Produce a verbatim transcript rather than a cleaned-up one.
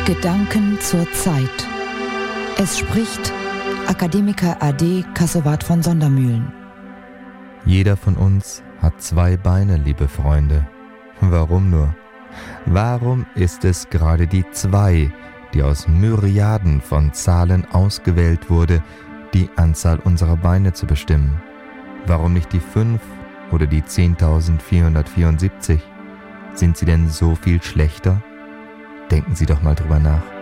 Gedanken zur Zeit. Es spricht Akademiker A D Kassowat von Sondermühlen. Jeder von uns hat zwei Beine, liebe Freunde. Warum nur? Warum ist es gerade die zwei, die aus Myriaden von Zahlen ausgewählt wurde, die Anzahl unserer Beine zu bestimmen? Warum nicht die fünf oder die zehntausendvierhundertvierundsiebzig? Sind sie denn so viel schlechter? Denken Sie doch mal drüber nach.